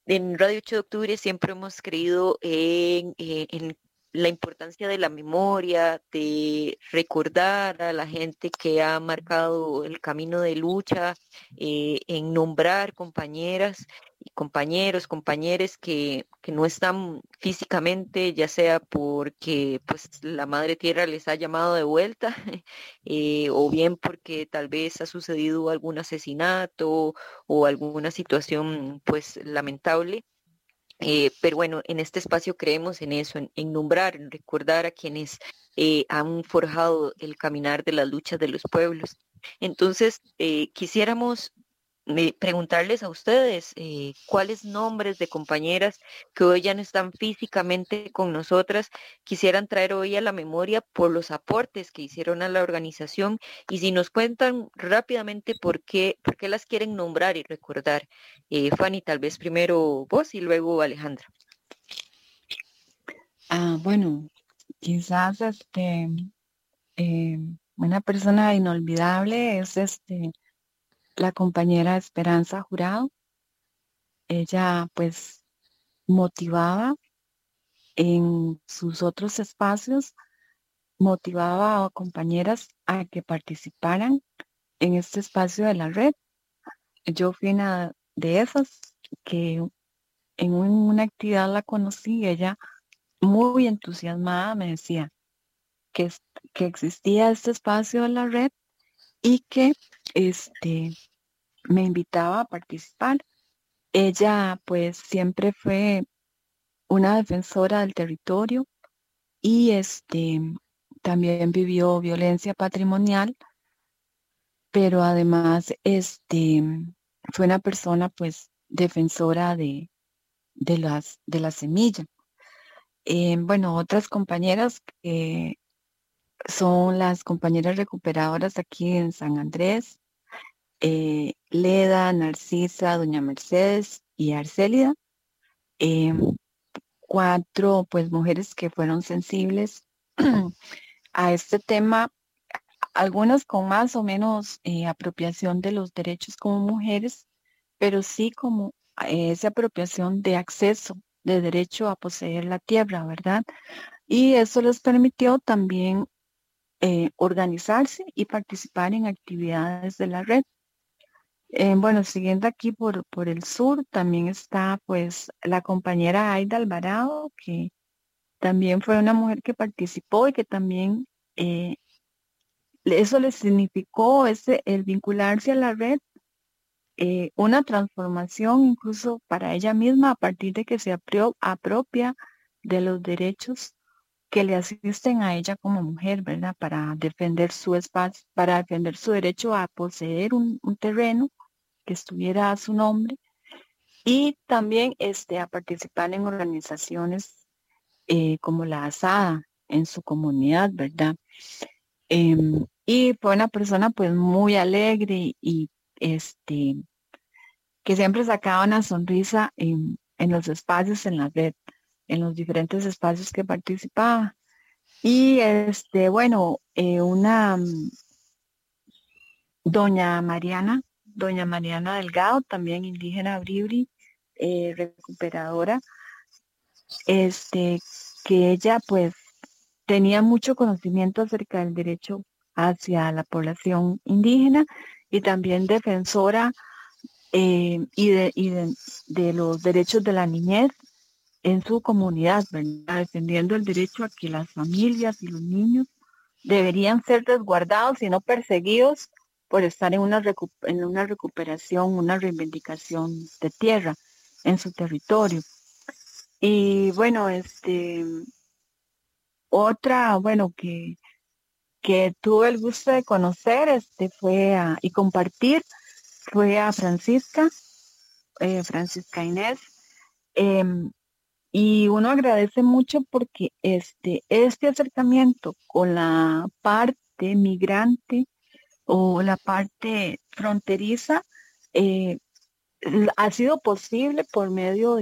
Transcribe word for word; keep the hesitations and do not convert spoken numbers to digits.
En Radio ocho de Octubre siempre hemos creído en, eh, en la importancia de la memoria, de recordar a la gente que ha marcado el camino de lucha, eh, en nombrar compañeras y compañeros, compañeres que, que no están físicamente, ya sea porque pues la Madre Tierra les ha llamado de vuelta, eh, o bien porque tal vez ha sucedido algún asesinato o alguna situación pues lamentable. Eh, pero bueno, en este espacio creemos en eso, en, en nombrar, en recordar a quienes eh, han forjado el caminar de las luchas de los pueblos. Entonces, eh, quisiéramos eh, preguntarles a ustedes eh, cuáles nombres de compañeras que hoy ya no están físicamente con nosotras quisieran traer hoy a la memoria por los aportes que hicieron a la organización, y si nos cuentan rápidamente por qué, por qué las quieren nombrar y recordar. Eh, Fanny, tal vez primero vos y luego Alejandra. Ah, bueno, quizás este, eh, una persona inolvidable es este, la compañera Esperanza Jurado. Ella pues motivaba en sus otros espacios, motivaba a compañeras a que participaran en este espacio de la red. Yo fui una de esas que en un- una actividad la conocí, ella muy entusiasmada me decía que, es- que existía este espacio de la red y que este, me invitaba a participar. Ella pues siempre fue una defensora del territorio y este, también vivió violencia patrimonial, pero además este, fue una persona pues defensora de, de las, de la semilla. Eh, bueno, otras compañeras que son las compañeras recuperadoras aquí en San Andrés, eh, Leda, Narcisa, Doña Mercedes y Arcélida. eh, Cuatro, pues, mujeres que fueron sensibles a este tema, algunas con más o menos eh, apropiación de los derechos como mujeres, pero sí como eh, esa apropiación de acceso, de derecho a poseer la tierra, ¿verdad? Y eso les permitió también eh, organizarse y participar en actividades de la red. Eh, bueno, siguiendo aquí por, por el sur, también está pues la compañera Aida Alvarado, que también fue una mujer que participó y que también eh, le- eso le significó ese, el vincularse a la red, eh, una transformación incluso para ella misma a partir de que se aprio- apropia de los derechos que le asisten a ella como mujer, ¿verdad? Para defender su espacio, para defender su derecho a poseer un, un terreno que estuviera a su nombre y también este, a participar en organizaciones eh, como la ASADA en su comunidad, ¿verdad? Em, y fue una persona pues muy alegre y este, que siempre sacaba una sonrisa en, en los espacios en la red, en los diferentes espacios que participaba. Y este, bueno, eh, una mm, doña Mariana, doña Mariana Delgado, también indígena Bribri, eh, recuperadora, este, que ella pues tenía mucho conocimiento acerca del derecho hacia la población indígena y también defensora eh, y, de, y de, de los derechos de la niñez en su comunidad, ¿verdad? Defendiendo el derecho a que las familias y los niños deberían ser resguardados y no perseguidos por estar en una, recu- en una recuperación, una reivindicación de tierra en su territorio. Y bueno, este, otra, bueno, que, que tuve el gusto de conocer, este, fue a- y compartir, fue a Francisca, eh, Francisca Inés. em, y uno agradece mucho porque este, este acercamiento con la parte migrante o la parte fronteriza eh, ha sido posible por medio